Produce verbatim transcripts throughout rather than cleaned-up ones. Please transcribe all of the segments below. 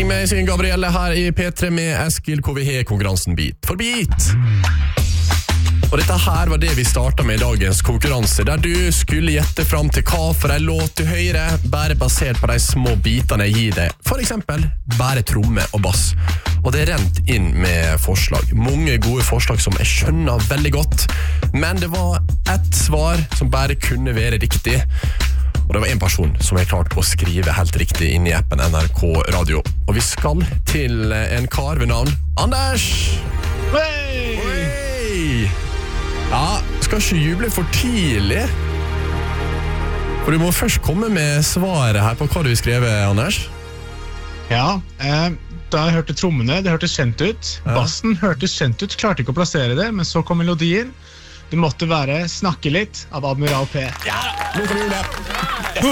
med Siggen Gabrielle her i P tre med Eskil K V H-konkurransen Bit for bit. Og dette her var det vi startet med i dagens konkurranse, der du skulle gjette frem til hva for en låt du hører, bare basert på de små bitene jeg gir deg. For eksempel, bare tromme og bass. Og det er rent inn med forslag. Mange gode forslag som jeg skjønner veldig godt, men det var ett svar som bare kunne være riktig. Og det var en person som er klart å skrive helt riktig inn i appen N R K Radio. Og vi skal til en kar ved navn Anders! Hei! Hei! Ja, skal ikke juble for tidlig. For du må først komme med svaret her på hva du skrev, Anders. Ja, eh, da jeg hørte trommene, det hørtes kjent ut. Ja. Bassen hørtes kjent ut, klarte ikke å plassere det, men så kom melodien. Det måtte være Snakke litt av Admiral P. Ja, nå kan du gjøre det.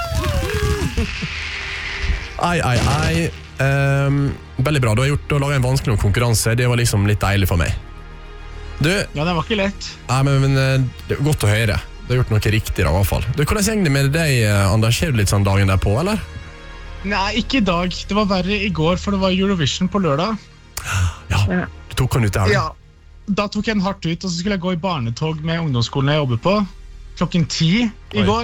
Ei, ei, ei. Um, veldig bra, du har gjort du har laget en vanskelig konkurranse. Det var liksom litt deilig for meg. Du, Ja, det var ikke lett. nei, men, men det er godt å høre. Du har gjort noe riktig da, i hvert fall. Du, hvordan går det med deg, Anders? Ser du litt sånn dagen der på, eller? Nei, ikke i dag. Det var verre i går, for det var Eurovision på lørdag. Ja, du tok han ut der. Ja, da tok jeg den hardt ut, og så skulle jeg gå i barnetog med ungdomsskolen jeg jobber på. Klokken ti i Oi. går.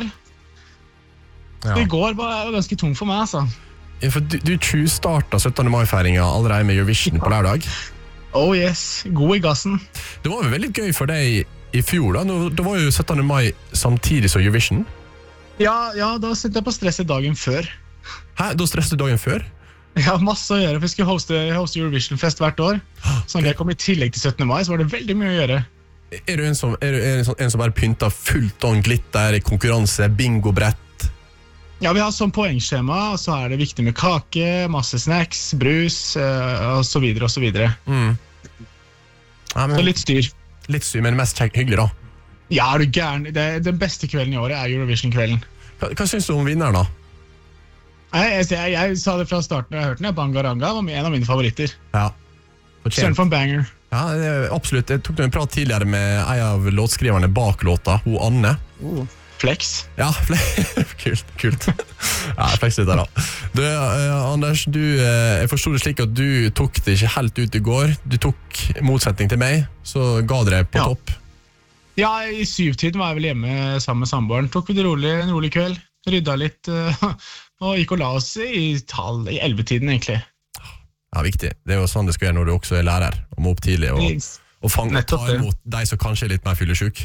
Så Ja. i går var det ganske tung for meg, altså. Ja, for du, du tjuvstartet syttende mai-feiringen allerede med Eurovision på lørdag. Oh yes, god i gassen. Det var jo veldig gøy for deg i fjor da. Nå, det var jo syttende mai samtidig som Eurovision. Ja, ja, da sendte jeg på stresset dagen før. Hæ? Da stresset du dagen før? Jeg har masse å gjøre, for jeg skulle hoste, hoste Eurovision-fest hvert år. Så når jeg kom i tillegg til syttende mai, så var det veldig mye å gjøre. Er du en som, er du en, sånn- en som bare pynter fullt on glitter, konkurranse, bingo-brett? Ja, vi har sånn poengskjema, og så er det viktig med kake, masse snacks, brus, eh, og så videre, og så videre. Mm. Ja, men, Så litt styr. litt synd, men mest kjekk, hyggelig da. Ja, er du gæren? Det, den beste kvelden i året er Eurovision-kvelden. Hva, hva synes du om vinneren da? Jeg, jeg, jeg, jeg sa det fra starten da jeg hørte den, Bangaranga var en av mine favoritter. Ja. Søren Fortjent. for en banger. Ja, det er absolutt. Jeg tok en prat tidligere med en av låtskriverne bak låta, hun Anne. Flex. Ja, kult, kult. Ja, flex litt der da. Du, eh, Anders, du, eh, jeg forstod det slik at du tok det ikke helt ut i går. Du tok motsetning til meg, så ga dere på Ja. topp. Ja, i syvtiden var jeg vel hjemme sammen med samboeren. Tok vi det rolig, en rolig kveld. Rydda litt, eh, og gikk og la oss i tall, i elvetiden egentlig. Ja, viktig. Det er jo sånn det skal gjøre når du også er lærer, og må opp tidlig og, og fange, ta Nettopp det. imot de som kanskje er litt mer fyllesyk.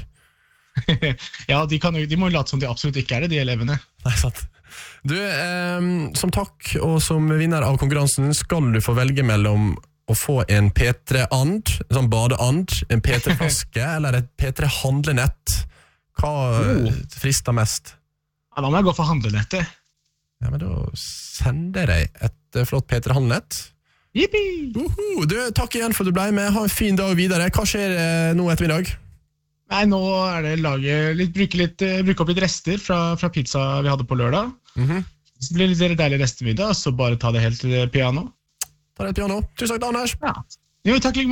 Ja, de, kan, jo- de må jo late som de absolutt ikke er det, de elevene. Nei, sant. Du, eh, som takk og som vinner av konkurransen skal du få velge mellom å få en P tre And, en sånn badeand, en P tre flaske eller et P tre handlenett. Hva Oh. eh, frister mest? Ja, da må jeg gå for handlenettet. Ja, men da sender jeg et eh, flott P tre handlenett. Yippie! Uhu, du, takk igjen for at du ble med. Ha en fin dag videre. Hva skjer eh, nå ettermiddag? Nei, nå er det lage litt, bruke, litt, eh, bruke opp litt rester fra, fra pizza vi hadde på lørdag. Mhm. Så blir det litt deilig restemiddag, så bare ta det helt til piano. Ta det et piano. Tusen takk, Anders. Ja. Jo, takk like måte.